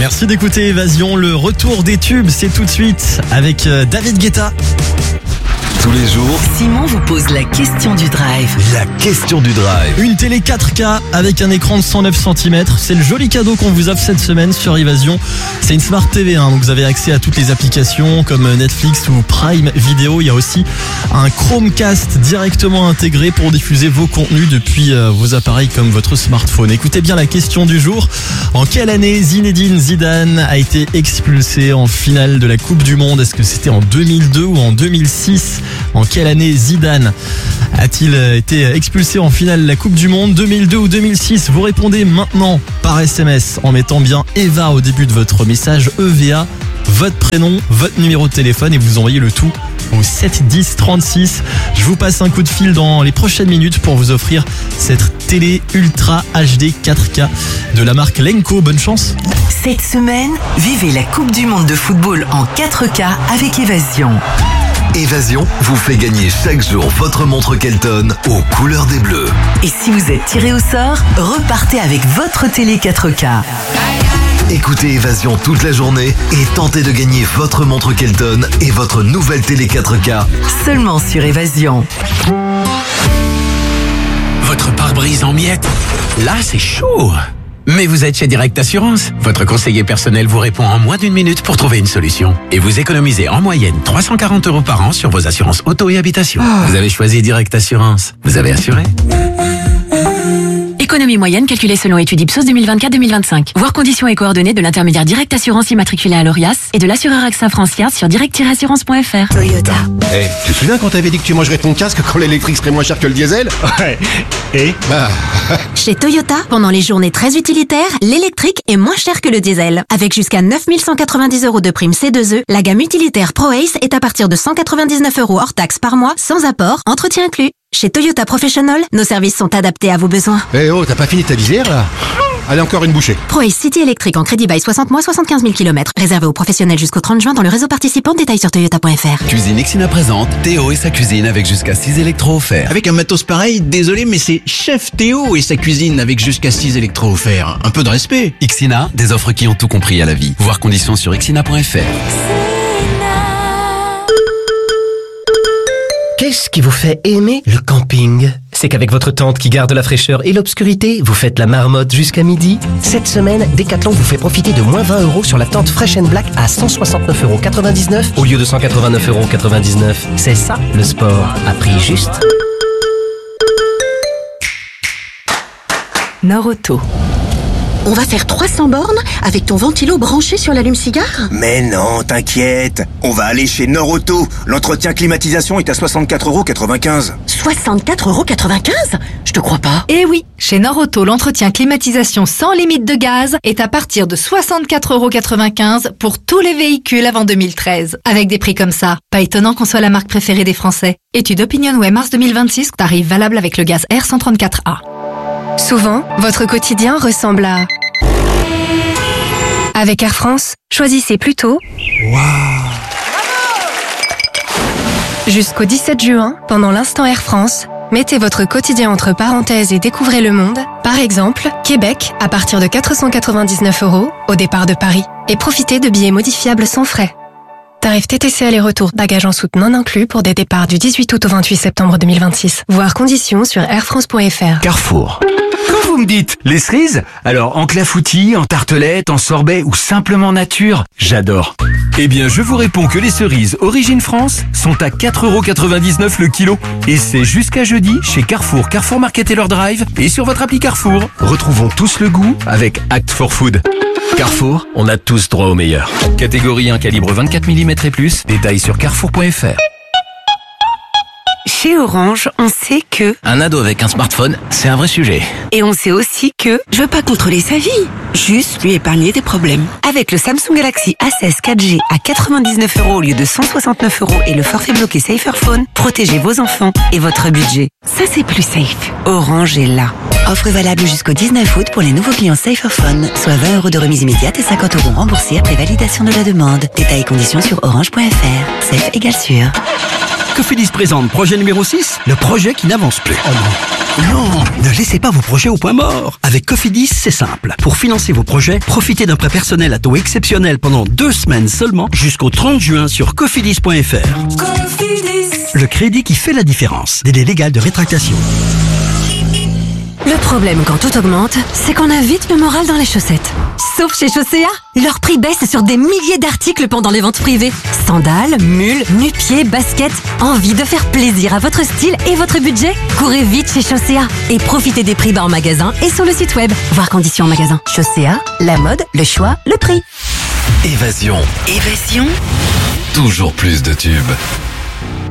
Merci d'écouter Évasion. Le retour des tubes, c'est tout de suite avec David Guetta. Tous les jours, Simon vous pose la question du drive. la question du drive. Une télé 4K avec un écran de 109 cm. C'est le joli cadeau qu'on vous offre cette semaine sur Évasion. C'est une Smart TV, donc vous avez accès à toutes les applications comme Netflix ou Prime Video. Il y a aussi un Chromecast directement intégré pour diffuser vos contenus depuis vos appareils comme votre smartphone. Écoutez bien la question du jour. En quelle année Zinedine Zidane a été expulsé en finale de la Coupe du Monde? Est-ce que c'était en 2002 ou en 2006? En quelle année Zidane a-t-il été expulsé en finale de la Coupe du Monde? 2002 ou 2006? Vous répondez maintenant par SMS en mettant bien Eva au début de votre message, EVA, votre prénom, votre numéro de téléphone et vous envoyez le tout au 7 10 36. Je vous passe un coup de fil dans les prochaines minutes pour vous offrir cette télé Ultra HD 4K de la marque Lenko. Bonne chance. Cette semaine, vivez la Coupe du Monde de football en 4K avec Évasion. Évasion vous fait gagner chaque jour votre montre Kelton aux couleurs des Bleus. Et si vous êtes tiré au sort, repartez avec votre télé 4K. Écoutez Évasion toute la journée et tentez de gagner votre montre Kelton et votre nouvelle télé 4K. Seulement sur Évasion. Votre pare-brise en miettes? Là, c'est chaud. Mais vous êtes chez Direct Assurance. Votre conseiller personnel vous répond en moins d'une minute pour trouver une solution. Et vous économisez en moyenne 340 € par an sur vos assurances auto et habitation. Vous avez choisi Direct Assurance. Vous avez assuré. Économie moyenne calculée selon étude Ipsos 2024-2025. Voir conditions et coordonnées de l'intermédiaire Direct Assurance immatriculé à l'ORIAS et de l'assureur AXA France-Fiat sur direct-assurance.fr. Toyota. Tu te souviens quand t'avais dit que tu mangerais ton casque quand l'électrique serait moins cher que le diesel? Ouais. Et Chez Toyota, pendant les journées très utilitaires, l'électrique est moins cher que le diesel. Avec jusqu'à 9 190 € de prime C2E, la gamme utilitaire ProAce est à partir de 199 € hors taxe par mois, sans apport, entretien inclus. Chez Toyota Professional, nos services sont adaptés à vos besoins. t'as pas fini ta visière là? Allez, encore une bouchée. ProAce City électrique en crédit by 60 mois, 75 000 km. Réservé aux professionnels jusqu'au 30 juin dans le réseau participant. Détails sur toyota.fr. Cuisine Ixina présente Théo et sa cuisine avec jusqu'à 6 électros offerts. Avec un matos pareil, désolé, mais c'est Chef Théo et sa cuisine avec jusqu'à 6 électros offerts. Un peu de respect. Ixina, des offres qui ont tout compris à la vie. Voir conditions sur ixina.fr. Qu'est-ce qui vous fait aimer le camping? C'est qu'avec votre tente qui garde la fraîcheur et l'obscurité, vous faites la marmotte jusqu'à midi. Cette semaine, Decathlon vous fait profiter de moins 20 € sur la tente Fresh & Black à 169,99 € au lieu de 189,99 €. C'est ça, le sport, à prix juste. Norauto. On va faire 300 bornes avec ton ventilo branché sur l'allume-cigare? Mais non, t'inquiète. On va aller chez Norauto. L'entretien climatisation est à 64,95 €. 64,95 €? Je te crois pas. Eh oui, chez Norauto, l'entretien climatisation sans limite de gaz est à partir de 64,95 € pour tous les véhicules avant 2013. Avec des prix comme ça, pas étonnant qu'on soit la marque préférée des Français. Étude OpinionWay mars 2026, tarif valable avec le gaz R134A. Souvent, votre quotidien ressemble à... Avec Air France, choisissez plutôt... Jusqu'au 17 juin, pendant l'instant Air France, mettez votre quotidien entre parenthèses et découvrez le monde. Par exemple, Québec, à partir de 499 € au départ de Paris. Et profitez de billets modifiables sans frais. Tarif TTC aller-retour, bagages en soute non inclus pour des départs du 18 août au 28 septembre 2026. Voir conditions sur airfrance.fr. Carrefour. Quand vous me dites les cerises, alors en clafoutis, en tartelette, en sorbet ou simplement nature, j'adore. Eh bien, je vous réponds que les cerises Origine France sont à 4,99 € le kilo. Et c'est jusqu'à jeudi chez Carrefour, Carrefour Market et leur drive et sur votre appli Carrefour. Retrouvons tous le goût avec Act for Food. Carrefour, on a tous droit au meilleur. Catégorie 1 calibre 24 mm et plus, détails sur carrefour.fr. Chez Orange, on sait que... Un ado avec un smartphone, c'est un vrai sujet. Et on sait aussi que... Je veux pas contrôler sa vie, juste lui épargner des problèmes. Avec le Samsung Galaxy A16 4G à 99 € au lieu de 169 € et le forfait bloqué Saferphone, protégez vos enfants et votre budget. Ça, c'est plus safe. Orange est là. Offre valable jusqu'au 19 août pour les nouveaux clients Saferphone, soit 20 € de remise immédiate et 50 € remboursés après validation de la demande. Détails et conditions sur orange.fr. Safe égale sûr. Cofidis présente projet numéro 6, le projet qui n'avance plus. Oh non. Non, ne laissez pas vos projets au point mort. Avec Cofidis, c'est simple. Pour financer vos projets, profitez d'un prêt personnel à taux exceptionnel pendant 2 semaines seulement jusqu'au 30 juin sur cofidis.fr. Cofidis. Le crédit qui fait la différence. Délai légal de rétractation. Le problème quand tout augmente, c'est qu'on a vite le moral dans les chaussettes. Sauf chez Chaussea, leur prix baisse sur des milliers d'articles pendant les ventes privées. Sandales, mules, nu-pieds, baskets. Envie de faire plaisir à votre style et votre budget? Courez vite chez Chaussea et profitez des prix bas en magasin et sur le site web. Voir conditions en magasin. Chaussea, la mode, le choix, le prix. Évasion. Évasion. Toujours plus de tubes.